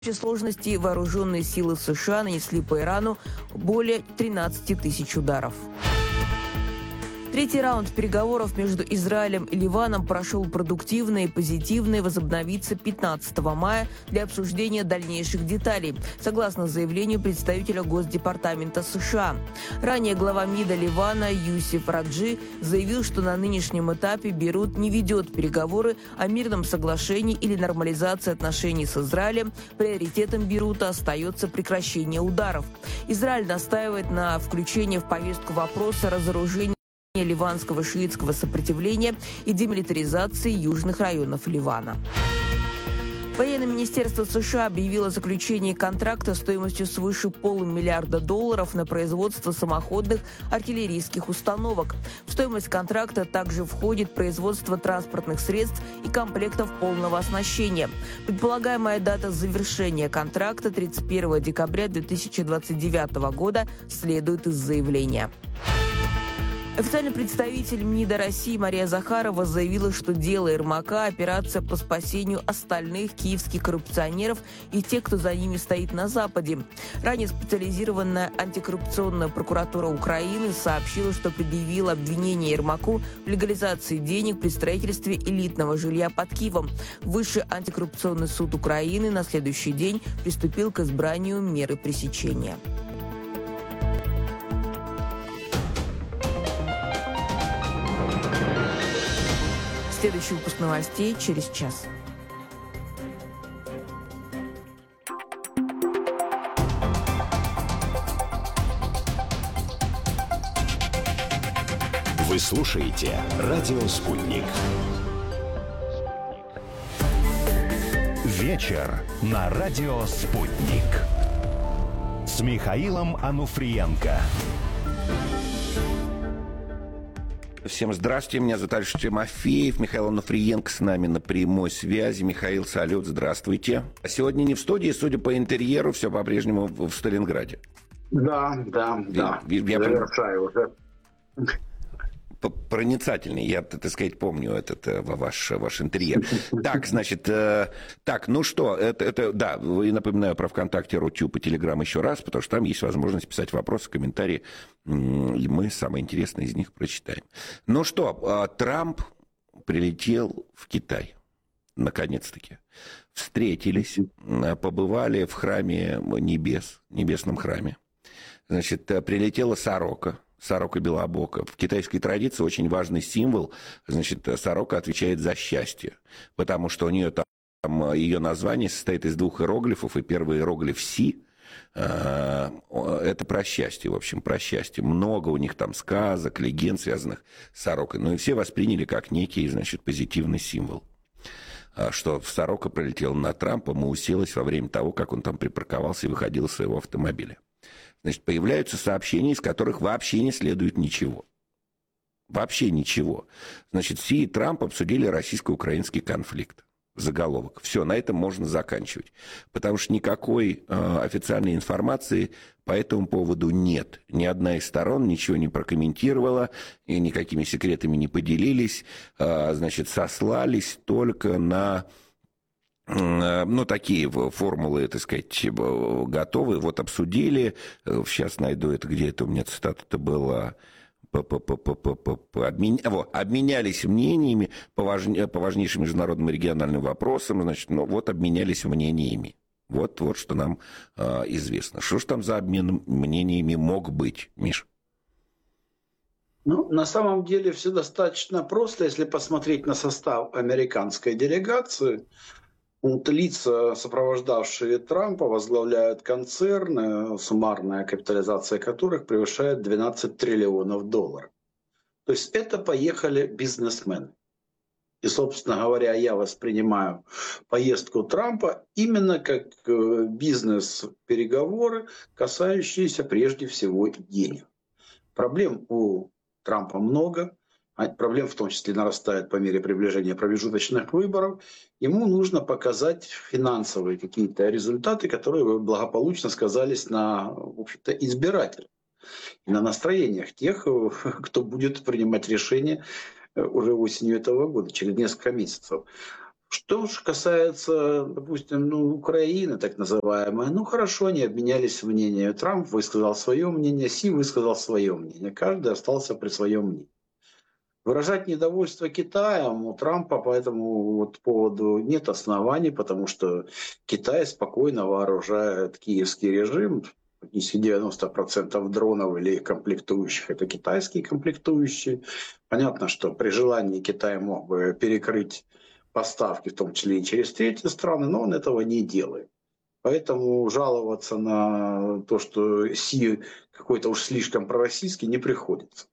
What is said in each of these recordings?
В общей сложности вооруженные силы США нанесли по Ирану более 13 тысяч ударов. Третий раунд переговоров между Израилем и Ливаном прошел продуктивно и позитивно и возобновится 15 мая для обсуждения дальнейших деталей, согласно заявлению представителя Госдепартамента США. Ранее глава МИДа Ливана Юсеф Раджи заявил, что на нынешнем этапе Бейрут не ведет переговоры о мирном соглашении или нормализации отношений с Израилем. Приоритетом Бейрута остается прекращение ударов. Израиль настаивает на включении в повестку вопроса разоружения ливанского шиитского сопротивления и демилитаризации южных районов Ливана. Военное министерство США объявило о заключении контракта стоимостью свыше $500 миллиарда на производство самоходных артиллерийских установок. В стоимость контракта также входит производство транспортных средств и комплектов полного оснащения. Предполагаемая дата завершения контракта 31 декабря 2029 года следует из заявления. Официальный представитель МИДа России Мария Захарова заявила, что дело Ермака – операция по спасению остальных киевских коррупционеров и тех, кто за ними стоит на Западе. Ранее специализированная антикоррупционная прокуратура Украины сообщила, что предъявила обвинение Ермаку в легализации денег при строительстве элитного жилья под Киевом. Высший антикоррупционный суд Украины на следующий день приступил к избранию меры пресечения. Следующий выпуск новостей через час. Вы слушаете «Радио Спутник». Вечер на «Радио Спутник» с Михаилом Ануфриенко. Всем здравствуйте, меня зовут Алексей Тимофеев, Михаил Ануфриенко с нами на прямой связи. Михаил, салют, здравствуйте. Сегодня не в студии, судя по интерьеру, все по-прежнему в Сталинграде. Да. Я завершаю уже. Проницательный, я, так сказать, помню этот ваш интерьер. Так, значит, ну что, да, и напоминаю про ВКонтакте, Рутюб и Телеграм еще раз, потому что там есть возможность писать вопросы, комментарии, и мы самые интересные из них прочитаем. Ну что, Трамп прилетел в Китай, наконец-таки. Встретились, побывали в храме небес, небесном храме. Значит, прилетела сорока белобока. В китайской традиции очень важный символ. Значит, сорока отвечает за счастье, потому что у нее там ее название состоит из двух иероглифов, и первый иероглиф «си» это про счастье, в общем, про счастье. Много у них там сказок, легенд, связанных с сорокой. Ну и все восприняли как некий, значит, позитивный символ. Что сорока прилетела на Трампа, уселась во время того, как он там припарковался и выходил из своего автомобиля. Значит, появляются сообщения, из которых вообще не следует ничего. Вообще ничего. Значит, Си и Трамп обсудили российско-украинский конфликт. Заголовок. Все, на этом можно заканчивать. Потому что никакой официальной информации по этому поводу нет. Ни одна из сторон ничего не прокомментировала, и никакими секретами не поделились. Значит, сослались только на... Ну, такие формулы, так сказать, готовы. Вот обсудили. Сейчас найду это, где это у меня цитата-то была. Обменялись мнениями по важнейшим международным и региональным вопросам. Значит, ну, вот обменялись мнениями. Вот что нам известно. Что ж там за обмен мнениями мог быть, Миш? Ну, на самом деле все достаточно просто, если посмотреть на состав американской делегации. Лица, сопровождавшие Трампа, возглавляют концерны, суммарная капитализация которых превышает $12 триллионов. То есть это поехали бизнесмены. И, собственно говоря, я воспринимаю поездку Трампа именно как бизнес-переговоры, касающиеся прежде всего денег. Проблем у Трампа много. Проблем в том числе нарастает по мере приближения промежуточных выборов. Ему нужно показать финансовые какие-то результаты, которые благополучно сказались на, в общем-то, избирателях и на настроениях тех, кто будет принимать решения уже осенью этого года, через несколько месяцев. Что же касается, допустим, Украины, так называемой, хорошо, они обменялись мнением. Трамп высказал свое мнение, Си высказал свое мнение. Каждый остался при своем мнении. Выражать недовольство Китаем у Трампа по этому поводу нет оснований, потому что Китай спокойно вооружает киевский режим. Практически 90% дронов или комплектующих – это китайские комплектующие. Понятно, что при желании Китай мог бы перекрыть поставки, в том числе и через третьи страны, но он этого не делает. Поэтому жаловаться на то, что Си какой-то уж слишком пророссийский, не приходится.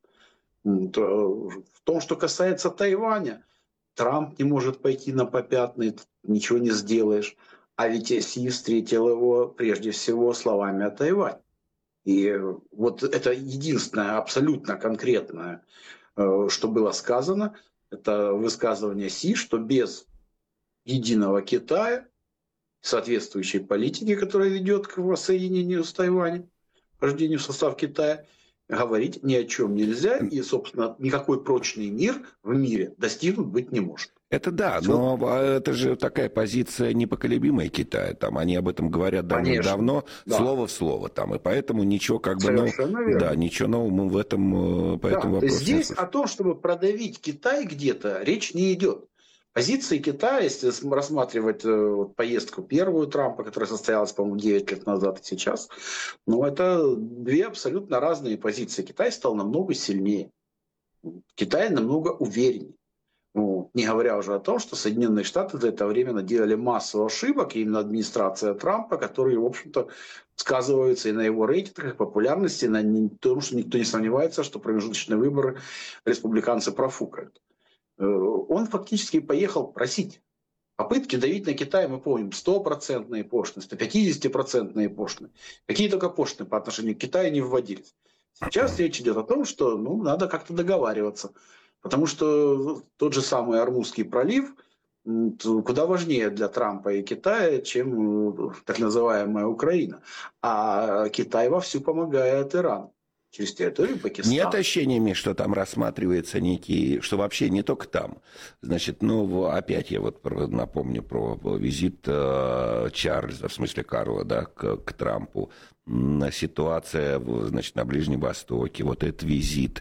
В том, что касается Тайваня, Трамп не может пойти на попятный, ничего не сделаешь. А ведь Си встретил его прежде всего словами о Тайване. И вот это единственное абсолютно конкретное, что было сказано, это высказывание Си, что без единого Китая, соответствующей политики, которая ведет к воссоединению с Тайванем, вхождению в состав Китая, говорить ни о чем нельзя, и, собственно, никакой прочный мир в мире достигнут быть не может. Это да, но это же такая позиция непоколебимая Китая. Там они об этом говорят давно, да. Слово в слово. Там, и поэтому ничего ничего нового в этом по этому вопросу. Здесь о том, чтобы продавить Китай где-то, речь не идет. Позиции Китая, если рассматривать поездку первую Трампа, которая состоялась, по-моему, 9 лет назад и сейчас, это две абсолютно разные позиции. Китай стал намного сильнее. Китай намного увереннее. Не говоря уже о том, что Соединенные Штаты за это время наделали массу ошибок, и именно администрация Трампа, которые, в общем-то, сказываются и на его рейтингах, популярности, и на том, что никто не сомневается, что промежуточные выборы республиканцы профукают. Он фактически поехал просить. Попытки давить на Китай, мы помним, 100% пошлины, 150% пошлины. Какие только пошлины по отношению к Китаю не вводились. Сейчас речь идет о том, что надо как-то договариваться. Потому что тот же самый Ормузский пролив куда важнее для Трампа и Китая, чем так называемая Украина. А Китай вовсю помогает Ирану через территорию Пакистана. Нет ощущения, что там рассматривается некий, что вообще не только там. Значит, опять я напомню про визит Чарльза, в смысле Карла, да, к Трампу. Ситуация, значит, на Ближнем Востоке, вот этот визит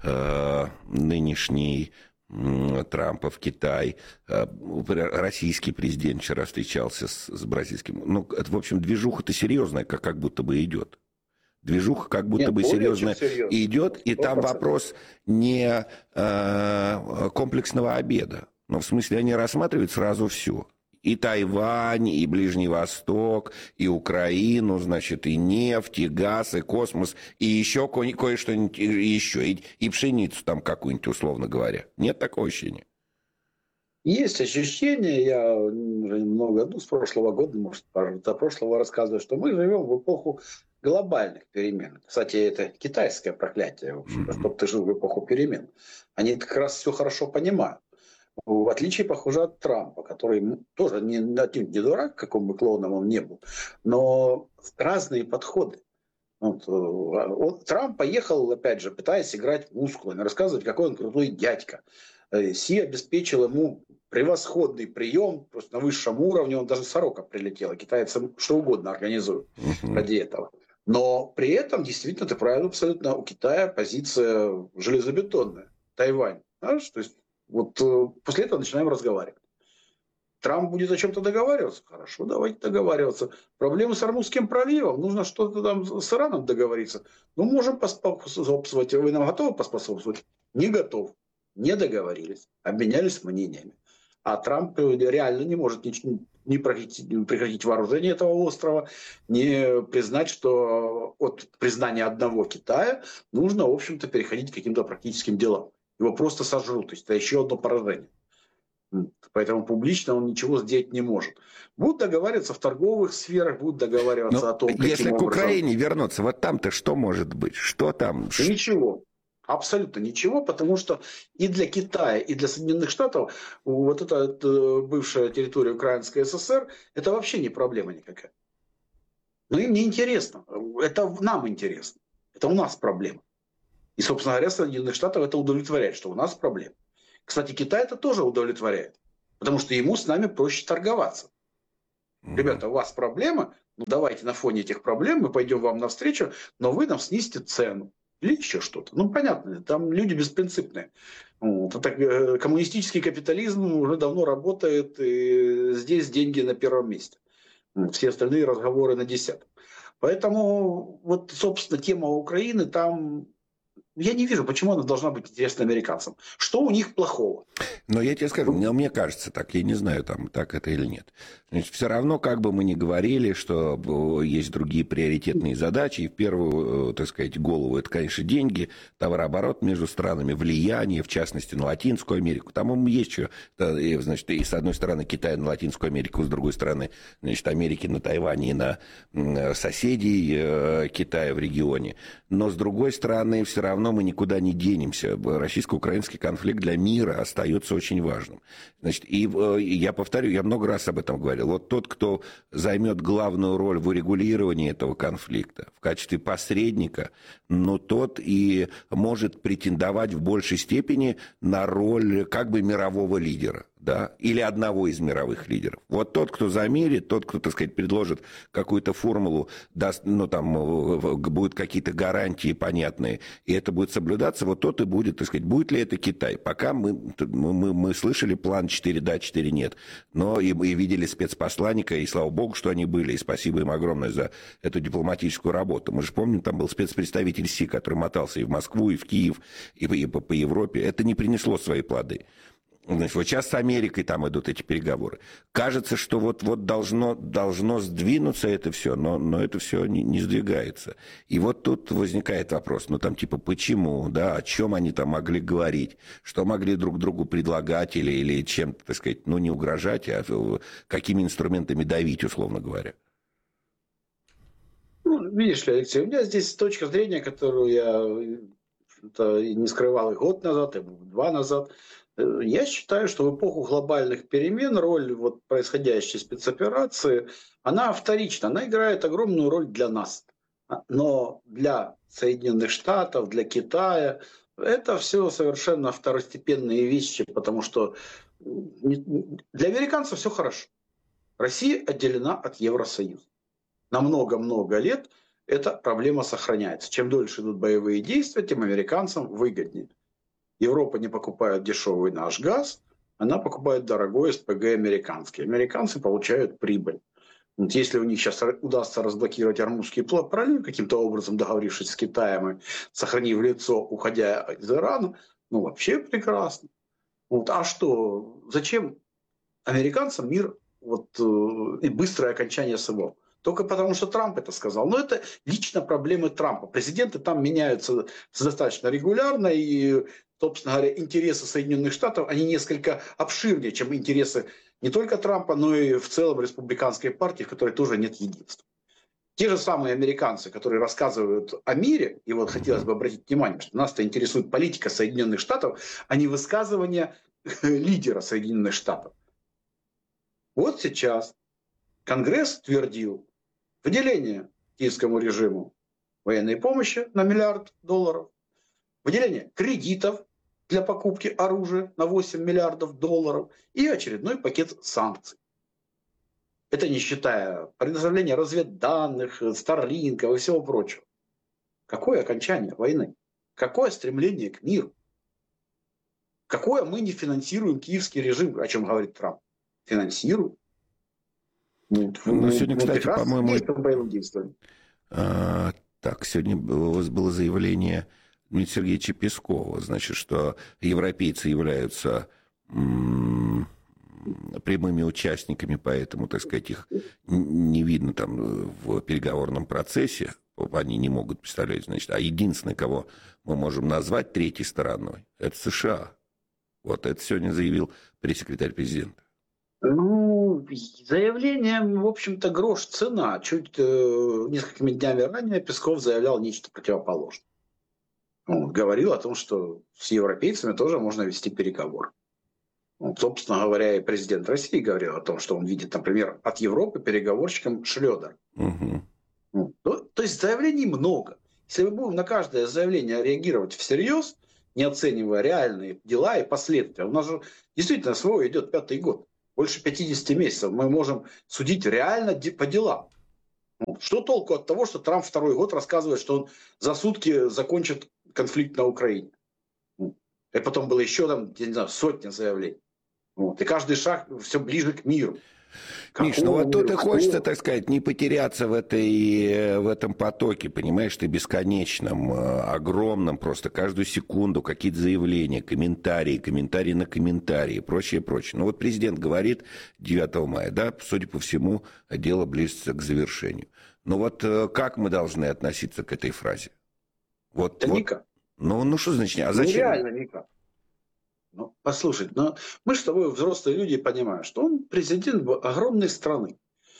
нынешний Трампа в Китай, российский президент вчера встречался с бразильским. Это, в общем, движуха-то серьезная, как будто бы идет. Движуха как будто бы серьезно идет, и 100%. Там вопрос не комплексного обеда. Но в смысле они рассматривают сразу все. И Тайвань, и Ближний Восток, и Украину, значит, и нефть, и газ, и космос, и еще кое-что еще, и пшеницу там какую-нибудь, условно говоря. Нет такого ощущения? Есть ощущение, я много, с прошлого года, может, до прошлого рассказываю, что мы живем в эпоху глобальных перемен. Кстати, это китайское проклятие, в общем-то, чтобы ты жил в эпоху перемен. Они как раз все хорошо понимают. В отличие, похоже, от Трампа, который тоже не дурак, каким бы клоуном он не был, но разные подходы. Трамп поехал, опять же, пытаясь играть мускулами, рассказывать, какой он крутой дядька. Си обеспечил ему превосходный прием, просто на высшем уровне, он даже сорока прилетела, китайцы что угодно организуют ради этого. Но при этом, действительно, ты правильно, абсолютно, у Китая позиция железобетонная, Тайвань. Знаешь, то есть после этого начинаем разговаривать. Трамп будет о чем-то договариваться? Хорошо, давайте договариваться. Проблемы с Ормузским проливом, нужно что-то там с Ираном договориться. Можем поспособствовать. Вы нам готовы поспособствовать? Не готов. Не договорились. Обменялись мнениями. А Трамп реально не может не прекратить вооружение этого острова, не признать, что от признания одного Китая нужно, в общем-то, переходить к каким-то практическим делам. Его просто сожрут. То есть это еще одно поражение. Поэтому публично он ничего сделать не может. Будут договариваться в торговых сферах, будут договариваться о том, каким если образом... к Украине вернуться, вот там-то что может быть? Что там? Ничего. Абсолютно ничего, потому что и для Китая, и для Соединенных Штатов вот эта бывшая территория Украинской ССР, это вообще не проблема никакая. Но им не интересно. Это нам интересно. Это у нас проблема. И, собственно говоря, Соединенных Штатов это удовлетворяет, что у нас проблема. Кстати, Китай это тоже удовлетворяет. Потому что ему с нами проще торговаться. Ребята, у вас проблема, ну давайте на фоне этих проблем мы пойдем вам навстречу, но вы нам снизите цену. Или еще что-то. Ну, понятно, там люди беспринципные. Вот. Коммунистический капитализм уже давно работает, и здесь деньги на первом месте. Все остальные разговоры на 10-м. Поэтому, вот, собственно, тема Украины, там я не вижу, почему она должна быть интересна американцам. Что у них плохого? Но я тебе скажу, мне кажется так, я не знаю, там, так это или нет. Значит, все равно, как бы мы ни говорили, что есть другие приоритетные задачи, и в первую, так сказать, голову это, конечно, деньги, товарооборот между странами, влияние, в частности, на Латинскую Америку. Там есть что, значит, и с одной стороны Китай на Латинскую Америку, с другой стороны, значит, Америки на Тайвань и на соседей Китая в регионе. Но, с другой стороны, все равно мы никуда не денемся. Российско-украинский конфликт для мира остается очень важным. Значит, и я повторю, я много раз об этом говорил. Вот тот, кто займет главную роль в урегулировании этого конфликта в качестве посредника, но тот и может претендовать в большей степени на роль как бы мирового лидера. Да, или одного из мировых лидеров. Вот тот, кто замерит, тот, кто, так сказать, предложит какую-то формулу, даст, ну, там, будут какие-то гарантии понятные, и это будет соблюдаться, вот тот и будет, так сказать, будет ли это Китай. Пока мы слышали план 4 да, 4 нет, но и видели спецпосланника, и слава богу, что они были, и спасибо им огромное за эту дипломатическую работу. Мы же помним, там был спецпредставитель Си, который мотался и в Москву, и в Киев, и по Европе. Это не принесло свои плоды. Значит, вот сейчас с Америкой там идут эти переговоры. Кажется, что вот должно сдвинуться это все, но это все не сдвигается. И вот тут возникает вопрос, ну там типа почему, да, о чем они там могли говорить, что могли друг другу предлагать или чем-то, так сказать, ну не угрожать, а какими инструментами давить, условно говоря. Ну, видишь ли, Алексей, у меня здесь точка зрения, которую я не скрывал и год назад, и 2 назад. Я считаю, что в эпоху глобальных перемен роль вот происходящей спецоперации, она вторична, она играет огромную роль для нас. Но для Соединенных Штатов, для Китая это все совершенно второстепенные вещи, потому что для американцев все хорошо. Россия отделена от Евросоюза. На много-много лет эта проблема сохраняется. Чем дольше идут боевые действия, тем американцам выгоднее. Европа не покупает дешевый наш газ, она покупает дорогой СПГ американский. Американцы получают прибыль. Вот если у них сейчас удастся разблокировать Ормузский пролив, каким-то образом договорившись с Китаем и сохранив лицо, уходя из Ирана, ну вообще прекрасно. Вот, а что, зачем американцам мир и быстрое окончание СВО? Только потому, что Трамп это сказал. Но это лично проблемы Трампа. Президенты там меняются достаточно регулярно, и, собственно говоря, интересы Соединенных Штатов, они несколько обширнее, чем интересы не только Трампа, но и в целом республиканской партии, в которой тоже нет единства. Те же самые американцы, которые рассказывают о мире, и вот хотелось бы обратить внимание, что нас-то интересует политика Соединенных Штатов, а не высказывания лидера Соединенных Штатов. Вот сейчас Конгресс твердил выделение киевскому режиму военной помощи на $1 миллиард, выделение кредитов для покупки оружия на $8 миллиардов и очередной пакет санкций. Это не считая предоставления разведданных, Старлинков и всего прочего. Какое окончание войны? Какое стремление к миру? Какое мы не финансируем киевский режим, о чем говорит Трамп? Финансируем. Но сегодня, кстати, по-моему... Так, сегодня было заявление Дмитрия Сергеевича Пескова, значит, что европейцы являются прямыми участниками, поэтому, так сказать, их не видно там в переговорном процессе, они не могут представлять, значит, а единственное, кого мы можем назвать третьей стороной, это США. Вот это сегодня заявил пресс-секретарь президента. Ну, заявление, в общем-то, грош цена. Чуть несколькими днями ранее Песков заявлял нечто противоположное. Он говорил о том, что с европейцами тоже можно вести переговоры. Вот, собственно говоря, и президент России говорил о том, что он видит, например, от Европы переговорщиком Шрёдер. Угу. То есть заявлений много. Если мы будем на каждое заявление реагировать всерьез, не оценивая реальные дела и последствия, у нас же действительно СВО идет 5-й год. больше 50 месяцев. Мы можем судить реально по делам. Что толку от того, что Трамп второй год рассказывает, что он за сутки закончит конфликт на Украине? И потом было еще там, я не знаю, сотня заявлений. И каждый шаг все ближе к миру. Миш, ну вот тут и хочется, так сказать, не потеряться в этом потоке, понимаешь, ты бесконечном, огромном, просто каждую секунду какие-то заявления, комментарии на комментарии, прочее. Ну вот президент говорит 9 мая, да, судя по всему, дело близится к завершению. Но вот как мы должны относиться к этой фразе? Да никак. Ну что значит, а зачем? Реально никак. Послушай, мы же с тобой взрослые люди понимаем, что он президент огромной страны.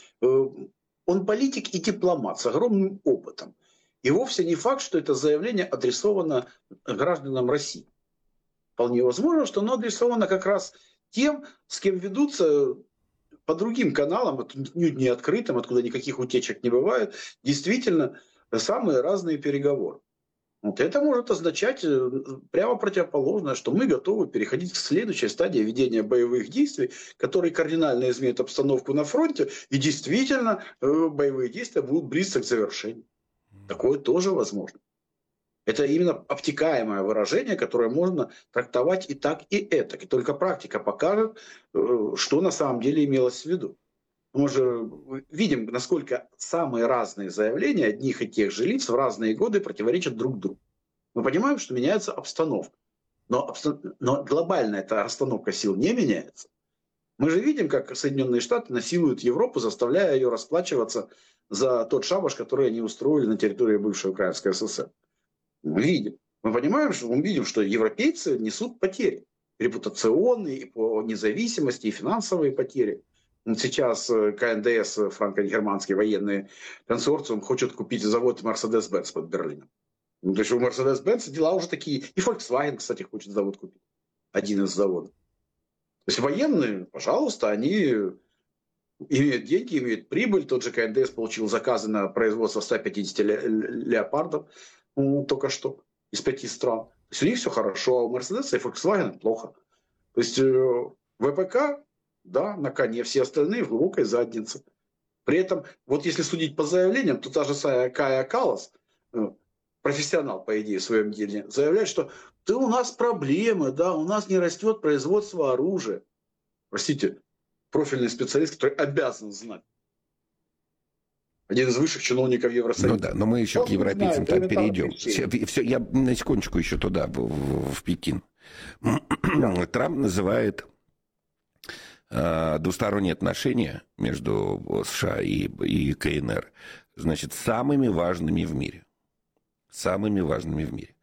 Он политик и дипломат с огромным опытом. И вовсе не факт, что это заявление адресовано гражданам России. Вполне возможно, что оно адресовано как раз тем, с кем ведутся по другим каналам, не открытым, откуда никаких утечек не бывает, действительно самые разные переговоры. Это может означать прямо противоположное, что мы готовы переходить к следующей стадии ведения боевых действий, которые кардинально изменят обстановку на фронте, и действительно боевые действия будут близко к завершению. Такое тоже возможно. Это именно обтекаемое выражение, которое можно трактовать и так, и этак. И только практика покажет, что на самом деле имелось в виду. Мы же видим, насколько самые разные заявления одних и тех же лиц в разные годы противоречат друг другу. Мы понимаем, что меняется обстановка. Но глобальная эта расстановка сил не меняется. Мы же видим, как Соединенные Штаты насилуют Европу, заставляя ее расплачиваться за тот шабаш, который они устроили на территории бывшей Украинской ССР. Мы видим. Мы понимаем, что мы видим, что европейцы несут потери. Репутационные, и по независимости, и финансовые потери. Сейчас КНДС, франко-германский военный консорциум, хочет купить завод Mercedes-Benz под Берлином. То есть у Mercedes-Benz дела уже такие. И Volkswagen, кстати, хочет завод купить. Один из заводов. То есть военные, пожалуйста, они имеют деньги, имеют прибыль. Тот же КНДС получил заказы на производство 150 леопардов только что из 5 стран. То есть у них все хорошо, а у Mercedes и Volkswagen плохо. То есть ВПК, да, на коне, все остальные в глубокой заднице. При этом, вот если судить по заявлениям, то та же Кая Каллас, профессионал, по идее, в своем деле, заявляет, что да, у нас проблемы, да, у нас не растет производство оружия. Простите, профильный специалист, который обязан знать. Один из высших чиновников Евросоюза. Ну да, но мы еще к европейцам там перейдем. Все, я на секундочку еще туда, в Пекин. Трамп называет двусторонние отношения между США и КНР, значит, самыми важными в мире. Самыми важными в мире.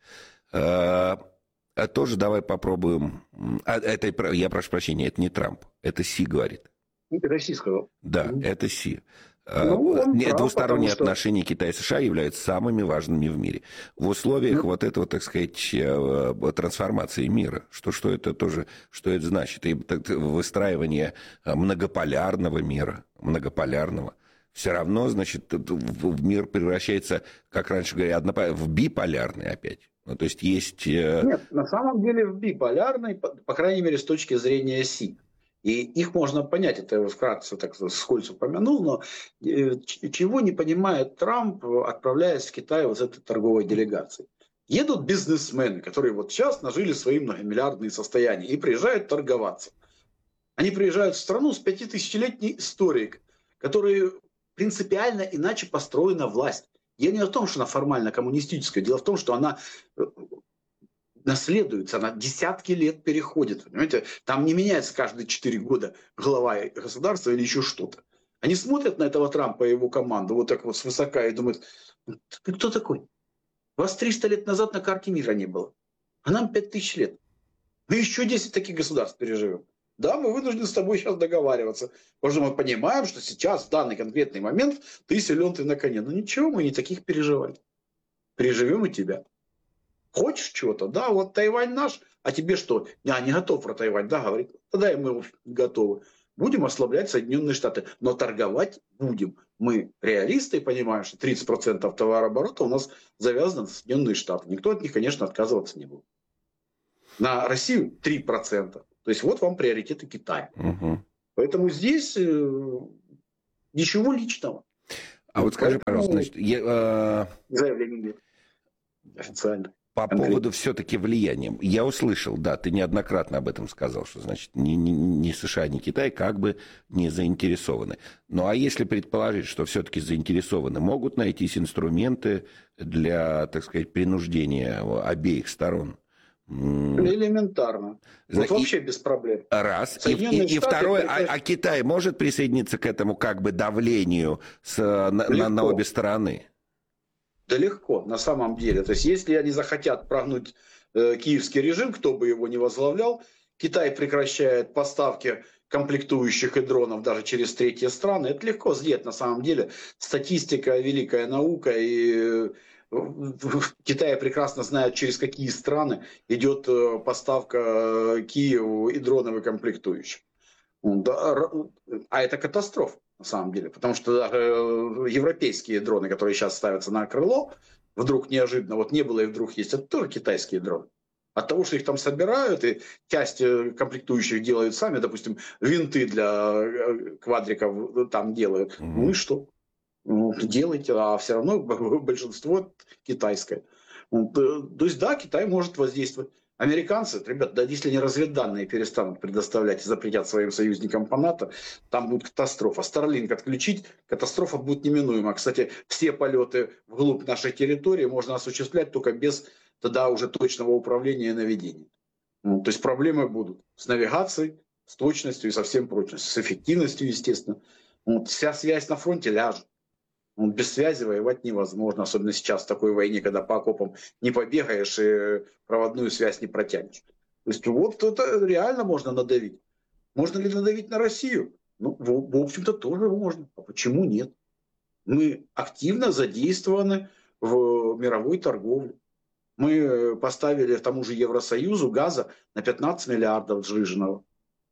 Тоже давай попробуем. Я прошу прощения, это не Трамп, это Си говорит. Это Си сказал. Да, это Си. Двусторонние отношения Китая и США являются самыми важными в мире. В условиях вот этого, так сказать, трансформации мира. Что это тоже, что это значит? И выстраивание многополярного мира, все равно, значит, мир превращается, как раньше говорили, в биполярный опять. Ну, то есть есть... Нет, на самом деле в биполярный, по крайней мере, с точки зрения Си. И их можно понять, это я вкратце так вскользь упомянул, но чего не понимает Трамп, отправляясь в Китай вот с этой торговой делегацией. Едут бизнесмены, которые вот сейчас нажили свои многомиллиардные состояния и приезжают торговаться. Они приезжают в страну с 5000-летней историей, которая принципиально иначе построена власть. Дело не в том, что она формально коммунистическая, дело в том, что она наследуется, она десятки лет переходит. Понимаете? Там не меняется каждые 4 года глава государства или еще что-то. Они смотрят на этого Трампа и его команду вот так вот свысока и думают, ты кто такой? Вас 300 лет назад на карте мира не было. А нам 5000 лет. Мы еще 10 таких государств переживем. Да, мы вынуждены с тобой сейчас договариваться. Потому что мы понимаем, что сейчас, в данный конкретный момент, ты силен, ты на коне. Но ничего, мы не таких переживали. Переживем и тебя. Хочешь чего-то? Да, вот Тайвань наш, а тебе что? Я не готов про Тайвань, да, говорит. Тогда и мы готовы. Будем ослаблять Соединенные Штаты, но торговать будем. Мы реалисты и понимаем, что 30% товарооборота у нас завязано на Соединенные Штаты. Никто от них, конечно, отказываться не будет. На Россию 3%. То есть вот вам приоритеты Китая. Угу. Поэтому здесь ничего личного. А вот скажи, пожалуйста, значит, заявление нет официально. По поводу все-таки влияния. Я услышал, да, ты неоднократно об этом сказал, что, значит, ни США, ни Китай как бы не заинтересованы. Ну, а если предположить, что все-таки заинтересованы, могут найтись инструменты для, так сказать, принуждения обеих сторон? Элементарно. Вот вообще без проблем. Раз. И второе, а Китай может присоединиться к этому как бы давлению на обе стороны? Да легко, на самом деле. То есть, если они захотят прогнуть киевский режим, кто бы его ни возглавлял, Китай прекращает поставки комплектующих и дронов даже через третьи страны. Это легко сделать на самом деле. Статистика, великая наука, и в Китае прекрасно знают, через какие страны идет поставка Киеву и дронов и комплектующих. А это катастрофа. На самом деле, потому что даже европейские дроны, которые сейчас ставятся на крыло, вдруг неожиданно, вот не было и вдруг есть, это тоже китайские дроны. От того, что их там собирают, и часть комплектующих делают сами, допустим, винты для квадриков там делают, ну и что? Делайте, а все равно большинство китайское. То есть да, Китай может воздействовать. Американцы, ребят, да, если они разведданные перестанут предоставлять и запретят своим союзникам по НАТО, там будет катастрофа. Starlink отключить, катастрофа будет неминуема. Кстати, все полеты вглубь нашей территории можно осуществлять только без тогда уже точного управления и наведения. То есть проблемы будут с навигацией, с точностью и со всем прочим, с эффективностью, естественно. Вся связь на фронте ляжет. Без связи воевать невозможно, особенно сейчас в такой войне, когда по окопам не побегаешь и проводную связь не протянешь. То есть вот это реально можно надавить. Можно ли надавить на Россию? Ну, в общем-то, тоже можно. А почему нет? Мы активно задействованы в мировой торговле. Мы поставили тому же Евросоюзу газа на 15 миллиардов сжиженного.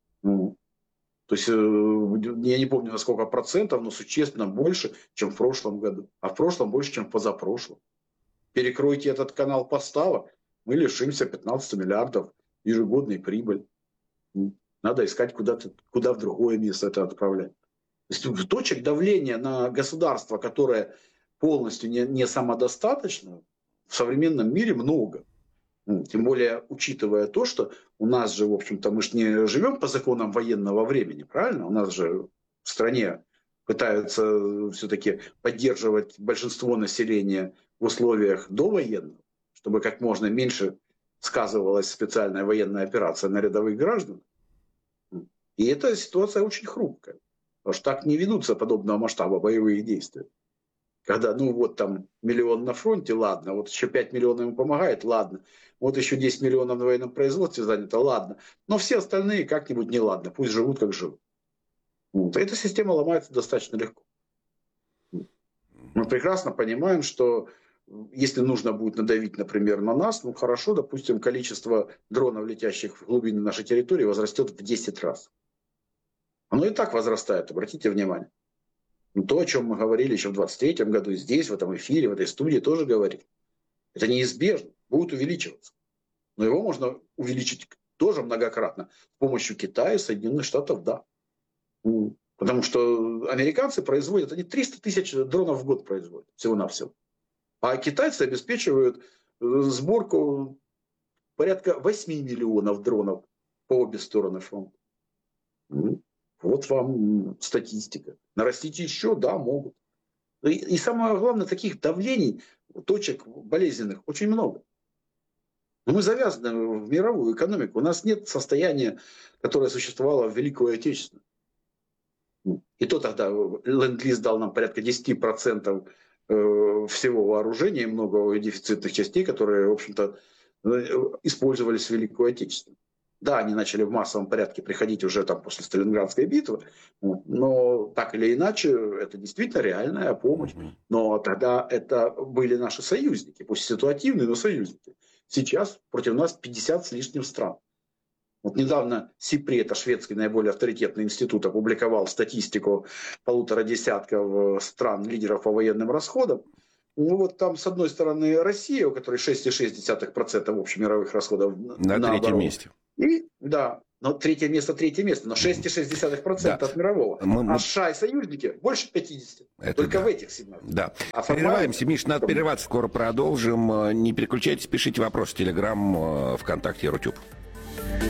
То есть, я не помню на сколько процентов, но существенно больше, чем в прошлом году. А в прошлом больше, чем в позапрошлом. Перекройте этот канал поставок, мы лишимся 15 миллиардов ежегодной прибыли. Надо искать куда в другое место это отправлять. То есть, точек давления на государство, которое полностью не самодостаточно, в современном мире много. Тем более, учитывая то, что у нас же, в общем-то, мы же не живем по законам военного времени, правильно? У нас же в стране пытаются все-таки поддерживать большинство населения в условиях довоенного, чтобы как можно меньше сказывалась специальная военная операция на рядовых граждан. И эта ситуация очень хрупкая, потому что так не ведутся подобного масштаба боевые действия. Когда, ну вот там миллион на фронте, ладно, вот еще 5 миллионов ему помогает, ладно, вот еще 10 миллионов на военном производстве занято, ладно, но все остальные как-нибудь не ладно, пусть живут как живут. Вот. Эта система ломается достаточно легко. Мы прекрасно понимаем, что если нужно будет надавить, например, на нас, ну хорошо, допустим, количество дронов, летящих в глубины нашей территории, возрастет в 10 раз. Оно и так возрастает, обратите внимание. То, о чем мы говорили еще в 2023 году, здесь, в этом эфире, в этой студии тоже говорили. Это неизбежно, будет увеличиваться. Но его можно увеличить тоже многократно с помощью Китая, Соединенных Штатов, да. Потому что американцы производят, они 300 тысяч дронов в год производят, всего-навсего. А китайцы обеспечивают сборку порядка 8 миллионов дронов по обе стороны фронта. Вот вам статистика. Нарастить еще? Да, могут. И самое главное, таких давлений, точек болезненных очень много. Но мы завязаны в мировую экономику. У нас нет состояния, которое существовало в Великую Отечественную. И то тогда Ленд-лиз дал нам порядка 10% всего вооружения и много дефицитных частей, которые, в общем-то, использовались в Великую Отечественную. Да, они начали в массовом порядке приходить уже там после Сталинградской битвы, но так или иначе это действительно реальная помощь. Но тогда это были наши союзники, пусть ситуативные, но союзники. Сейчас против нас 50 с лишним стран. Вот недавно СИПРИ, это шведский наиболее авторитетный институт, опубликовал статистику 1,5 десятка стран лидеров по военным расходам. Ну вот там с одной стороны Россия, у которой 6,6% общемировых расходов на третьем месте. И, да, Но третье место, но 6,6% Да. от мирового. А США и союзники больше 50%. Это только да. в этих сегментах. Да. А Прерываемся, Миш, надо прерываться, скоро продолжим. Не переключайтесь, пишите вопросы. Телеграм, ВКонтакте, Рутюб.